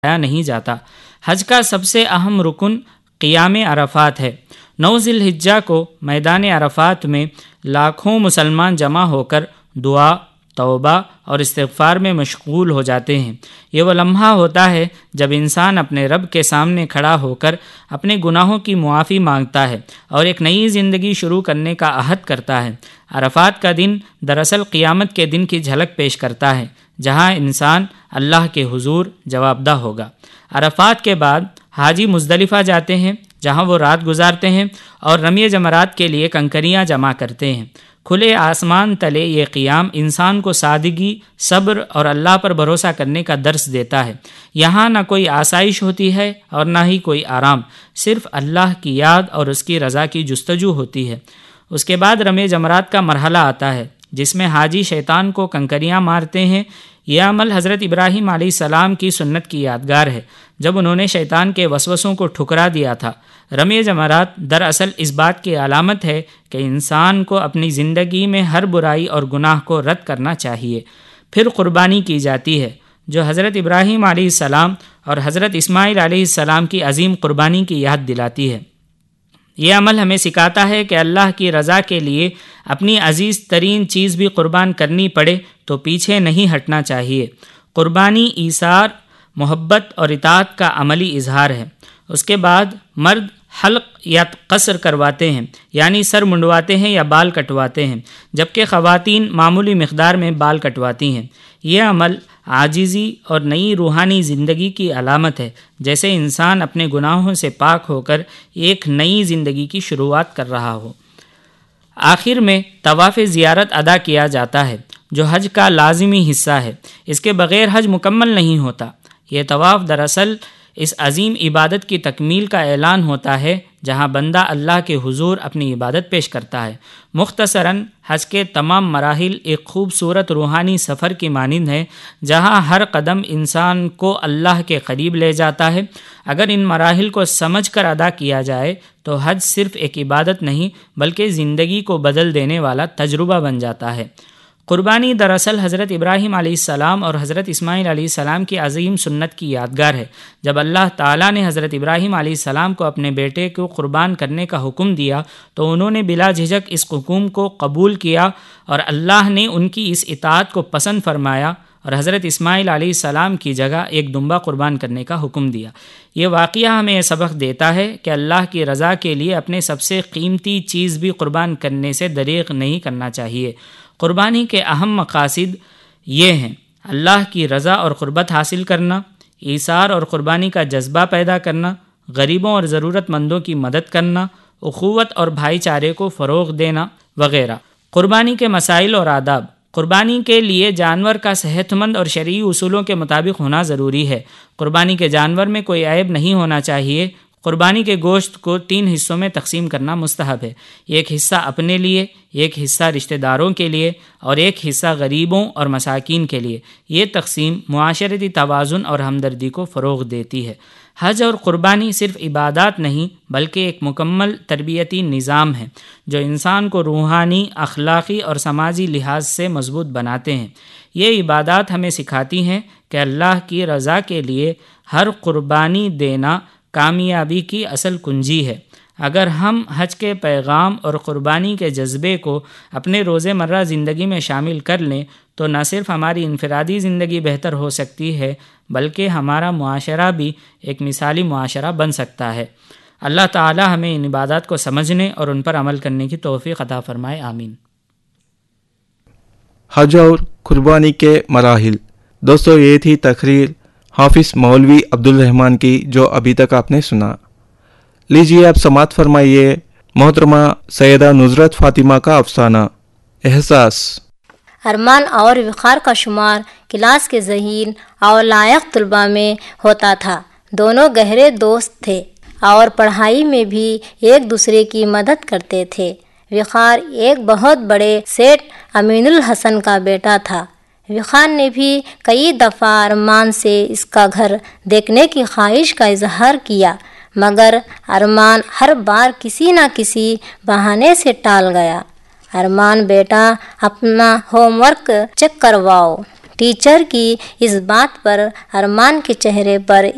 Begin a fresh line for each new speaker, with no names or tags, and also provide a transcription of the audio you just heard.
نہیں جاتا۔ حج کا سب سے اہم رکن قیام عرفات ہے۔ 9 ذی الحجہ کو میدان عرفات میں لاکھوں مسلمان جمع ہو کر دعا، توبہ اور استغفار میں مشغول ہو جاتے ہیں۔ یہ وہ لمحہ ہوتا ہے جب انسان اپنے رب کے سامنے کھڑا ہو کر اپنے گناہوں کی معافی مانگتا ہے اور ایک نئی زندگی شروع کرنے کا عہد کرتا ہے۔ عرفات کا دن دراصل قیامت کے دن کی جھلک پیش کرتا ہے، جہاں انسان اللہ کے حضور جواب دہ ہوگا۔ عرفات کے بعد حاجی مزدلفہ جاتے ہیں، جہاں وہ رات گزارتے ہیں اور رمی جمرات کے لیے کنکریاں جمع کرتے ہیں۔ کھلے آسمان تلے یہ قیام انسان کو سادگی، صبر اور اللہ پر بھروسہ کرنے کا درس دیتا ہے۔ یہاں نہ کوئی آسائش ہوتی ہے اور نہ ہی کوئی آرام، صرف اللہ کی یاد اور اس کی رضا کی جستجو ہوتی ہے۔ اس کے بعد رمی جمرات کا مرحلہ آتا ہے، جس میں حاجی شیطان کو کنکریاں مارتے ہیں۔ یہ عمل حضرت ابراہیم علیہ السلام کی سنت کی یادگار ہے، جب انہوں نے شیطان کے وسوسوں کو ٹھکرا دیا تھا۔ رمی جمرات دراصل اس بات کی علامت ہے کہ انسان کو اپنی زندگی میں ہر برائی اور گناہ کو رد کرنا چاہیے۔ پھر قربانی کی جاتی ہے، جو حضرت ابراہیم علیہ السلام اور حضرت اسماعیل علیہ السلام کی عظیم قربانی کی یاد دلاتی ہے۔ یہ عمل ہمیں سکھاتا ہے کہ اللہ کی رضا کے لیے اپنی عزیز ترین چیز بھی قربان کرنی پڑے تو پیچھے نہیں ہٹنا چاہیے۔ قربانی ایثار، محبت اور اطاعت کا عملی اظہار ہے۔ اس کے بعد مرد حلق یا قصر کرواتے ہیں، یعنی سر منڈواتے ہیں یا بال کٹواتے ہیں، جبکہ خواتین معمولی مقدار میں بال کٹواتی ہیں۔ یہ عمل عاجزی اور نئی روحانی زندگی کی علامت ہے، جیسے انسان اپنے گناہوں سے پاک ہو کر ایک نئی زندگی کی شروعات کر رہا ہو۔ آخر میں طواف زیارت ادا کیا جاتا ہے، جو حج کا لازمی حصہ ہے۔ اس کے بغیر حج مکمل نہیں ہوتا۔ یہ طواف دراصل اس عظیم عبادت کی تکمیل کا اعلان ہوتا ہے، جہاں بندہ اللہ کے حضور اپنی عبادت پیش کرتا ہے۔ مختصراً حج کے تمام مراحل ایک خوبصورت روحانی سفر کی مانند ہے، جہاں ہر قدم انسان کو اللہ کے قریب لے جاتا ہے۔ اگر ان مراحل کو سمجھ کر ادا کیا جائے تو حج صرف ایک عبادت نہیں بلکہ زندگی کو بدل دینے والا تجربہ بن جاتا ہے۔ قربانی دراصل حضرت ابراہیم علیہ السلام اور حضرت اسماعیل علیہ السلام کی عظیم سنت کی یادگار ہے۔ جب اللہ تعالیٰ نے حضرت ابراہیم علیہ السلام کو اپنے بیٹے کو قربان کرنے کا حکم دیا تو انہوں نے بلا جھجک اس حکم کو قبول کیا، اور اللہ نے ان کی اس اطاعت کو پسند فرمایا اور حضرت اسماعیل علیہ السلام کی جگہ ایک دمبا قربان کرنے کا حکم دیا۔ یہ واقعہ ہمیں یہ سبق دیتا ہے کہ اللہ کی رضا کے لیے اپنے سب سے قیمتی چیز بھی قربان کرنے سے دریغ نہیں کرنا چاہیے۔ قربانی کے اہم مقاصد یہ ہیں: اللہ کی رضا اور قربت حاصل کرنا، ایثار اور قربانی کا جذبہ پیدا کرنا، غریبوں اور ضرورت مندوں کی مدد کرنا، اخوت اور بھائی چارے کو فروغ دینا وغیرہ۔ قربانی کے مسائل اور آداب۔ قربانی کے لیے جانور کا صحت مند اور شرعی اصولوں کے مطابق ہونا ضروری ہے۔ قربانی کے جانور میں کوئی عیب نہیں ہونا چاہیے۔ قربانی کے گوشت کو 3 حصوں میں تقسیم کرنا مستحب ہے۔ ایک حصہ اپنے لیے، ایک حصہ رشتہ داروں کے لیے اور ایک حصہ غریبوں اور مساکین کے لیے۔ یہ تقسیم معاشرتی توازن اور ہمدردی کو فروغ دیتی ہے۔ حج اور قربانی صرف عبادات نہیں بلکہ ایک مکمل تربیتی نظام ہے، جو انسان کو روحانی، اخلاقی اور سماجی لحاظ سے مضبوط بناتے ہیں۔ یہ عبادات ہمیں سکھاتی ہیں کہ اللہ کی رضا کے لیے ہر قربانی دینا کامیابی کی اصل کنجی ہے۔ اگر ہم حج کے پیغام اور قربانی کے جذبے کو اپنے روزمرہ زندگی میں شامل کر لیں تو نہ صرف ہماری انفرادی زندگی بہتر ہو سکتی ہے بلکہ ہمارا معاشرہ بھی ایک مثالی معاشرہ بن سکتا ہے۔ اللہ تعالی ہمیں ان عبادات کو سمجھنے اور ان پر عمل کرنے کی توفیق عطا فرمائے، آمین۔
حج اور قربانی کے مراحل۔ دوستو، یہ تھی تقریر حافظ مولوی عبدالرحمن کی جو ابھی تک آپ نے سنا۔ لیجیے اب سماعت فرمائیے محترمہ سیدہ نصرت فاطمہ کا افسانہ احساس۔
ارمان اور وقار کا شمار کلاس کے ذہین اور لائق طلباء میں ہوتا تھا۔ دونوں گہرے دوست تھے اور پڑھائی میں بھی ایک دوسرے کی مدد کرتے تھے۔ وقار ایک بہت بڑے سیٹ امین الحسن کا بیٹا تھا۔ وقار نے بھی کئی دفعہ ارمان سے اس کا گھر دیکھنے کی خواہش کا اظہار کیا، مگر ارمان ہر بار کسی نہ کسی بہانے سے ٹال گیا۔ ارمان بیٹا اپنا ہوم ورک چیک کرواؤ۔ ٹیچر کی اس بات پر ارمان کے چہرے پر